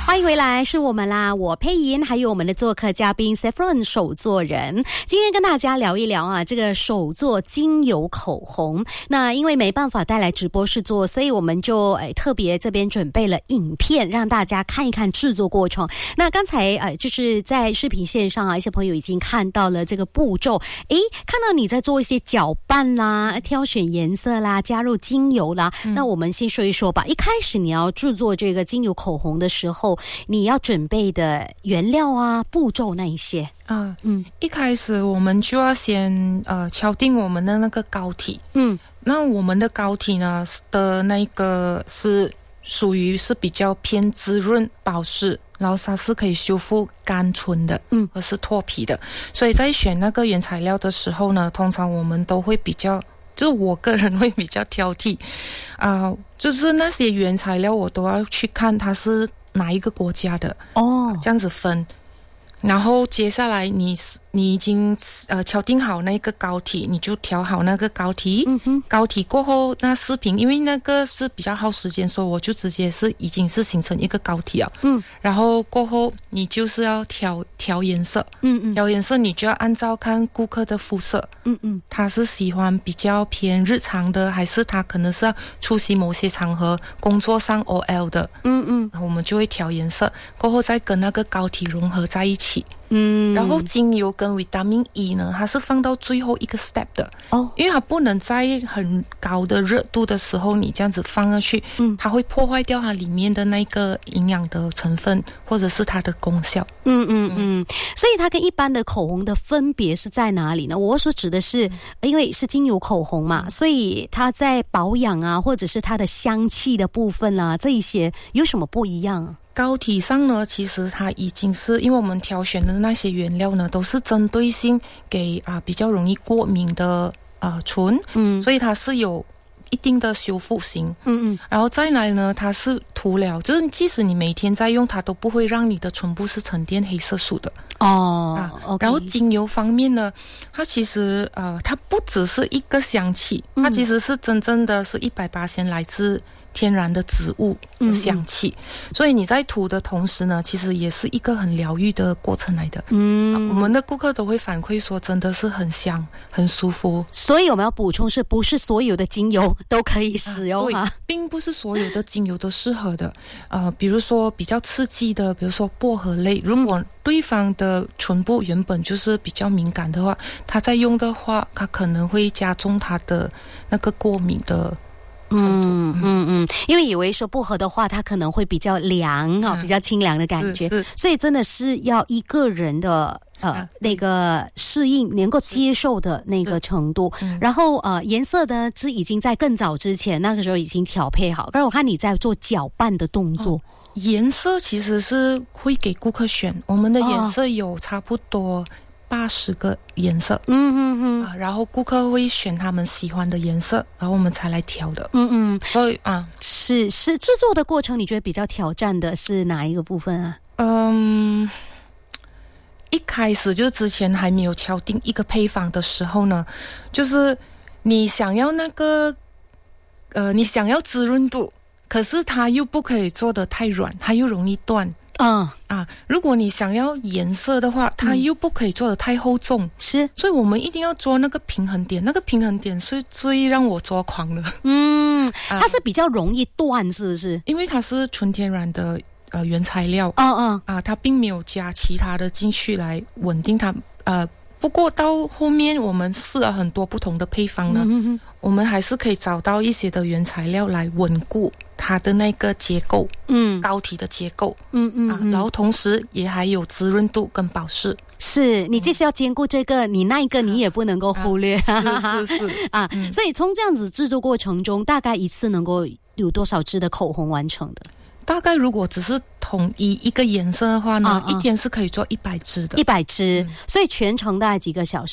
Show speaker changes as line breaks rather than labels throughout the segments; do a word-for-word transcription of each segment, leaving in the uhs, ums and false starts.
欢迎回来，是我们啦，我佩莹，还有我们的做客嘉宾 Saffron 手作人。今天跟大家聊一聊啊，这个手作精油口红。那因为没办法带来直播室做，所以我们就诶特别这边准备了影片，让大家看一看制作过程。那刚才呃就是在视频线上啊，一些朋友已经看到了这个步骤，诶，看到你在做一些搅拌啦、挑选颜色啦、加入精油啦。嗯、那我们先说一说吧。一开始你要制作这个精油口红的时候，你要准备的原料啊、步骤那一些
啊，嗯，一开始我们就要先呃敲定我们的那个膏体，嗯，那我们的膏体呢的那个是属于是比较偏滋润保湿，然后它是可以修复干唇的，嗯，或是脱皮的，所以在选那个原材料的时候呢，通常我们都会比较。就是我个人会比较挑剔，啊、呃，就是那些原材料我都要去看它是哪一个国家的哦，这样子分。然后接下来你你已经呃敲定好那个膏体，你就调好那个膏体。嗯哼，膏体过后那视频，因为那个是比较耗时间，所以我就直接是已经是形成一个膏体了。嗯，然后过后你就是要调调颜色。嗯嗯，调颜色你就要按照看顾客的肤色。嗯嗯，他是喜欢比较偏日常的，还是他可能是要出席某些场合工作上 O L 的。嗯嗯，我们就会调颜色，过后再跟那个膏体融合在一起。嗯，然后精油跟维他命 E 呢，它是放到最后一个 step 的哦，因为它不能在很高的热度的时候你这样子放上去，嗯，它会破坏掉它里面的那个营养的成分或者是它的功效。嗯
嗯嗯，所以它跟一般的口红的分别是在哪里呢？我所指的是，因为是精油口红嘛，所以它在保养啊，或者是它的香气的部分啊，这一些有什么不一样？
膏体上呢，其实它已经是因为我们挑选的那些原料呢，都是针对性给啊、呃、比较容易过敏的呃唇，嗯，所以它是有一定的修复性，嗯嗯，然后再来呢，它是涂料，就是即使你每天在用，它都不会让你的唇部是沉淀黑色素的哦。啊 okay、然后精油方面呢，它其实呃，它不只是一个香气，它其实是真正的是一百八十来自天然的植物的香气，嗯、所以你在涂的同时呢，其实也是一个很疗愈的过程来的。嗯、啊，我们的顾客都会反馈说，真的是很香、很舒服。
所以我们要补充，是不是所有的精油都可以使用啊？
对，并不是所有的精油都适合的。呃，比如说比较刺激的，比如说薄荷类，如果对方的唇部原本就是比较敏感的话，他在用的话，他可能会加重他的那个过敏的。
嗯嗯嗯，因为以为说薄荷的话，它可能会比较凉啊、嗯，比较清凉的感觉，所以真的是要一个人的呃、啊、那个适应能够接受的那个程度。然后呃颜色呢是已经在更早之前那个时候已经调配好，但是我看你在做搅拌的动作。哦，
颜色其实是会给顾客选，我们的颜色有差不多八十个颜色，嗯嗯嗯、啊，然后顾客会选他们喜欢的颜色，然后我们才来调的。嗯嗯，所以啊，
是是制作的过程，你觉得比较挑战的是哪一个部分啊？
嗯，一开始就是之前还没有敲定一个配方的时候呢，就是你想要那个，呃，你想要滋润度，可是它又不可以做得太软，它又容易断。嗯啊，如果你想要颜色的话，它又不可以做得太厚重，是，所以我们一定要做那个平衡点，那个平衡点是最让我抓狂的。
嗯，它是比较容易断，是不是？
因为它是纯天然的呃原材料，嗯嗯啊，它并没有加其他的进去来稳定它。呃，不过到后面我们试了很多不同的配方呢，嗯、我们还是可以找到一些的原材料来稳固它的那个结构，嗯，膏体的结构，嗯嗯、啊，然后同时也还有滋润度跟保湿。
是，你就是要兼顾这个，你那一个你也不能够忽略，
啊、是是是
啊、嗯，所以从这样子制作过程中，大概一次能够有多少支的口红完成的？
大概如果只是统一一个颜色的话呢，啊啊一天是可以做一百支的，
一百支、嗯，所以全程大概几个小时？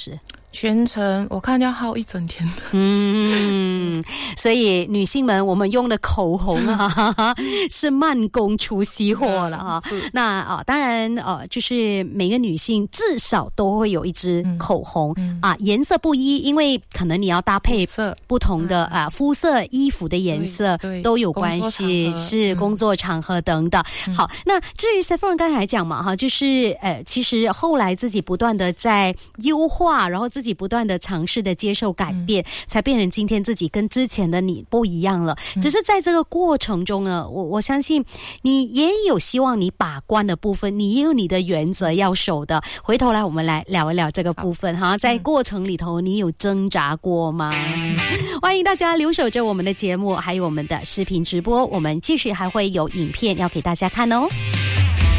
全程我看要耗一整天。
嗯，所以女性们，我们用的口红啊是慢工出细货了哈。那啊，当然呃，就是每个女性至少都会有一支口红、嗯、啊，颜色不一，因为可能你要搭配不同的啊肤色、衣服的颜色都有关系，是工作场合等等。嗯、好，那至于 Saffron 刚才讲嘛哈，就是呃，其实后来自己不断的在优化，然后自己不断的尝试的接受改变、嗯、才变成今天自己跟之前的你不一样了、嗯、只是在这个过程中呢，我我相信你也有希望你把关的部分，你也有你的原则要守的。回头来我们来聊一聊这个部分哈，在过程里头你有挣扎过吗？嗯、欢迎大家留守着我们的节目还有我们的视频直播，我们继续还会有影片要给大家看哦。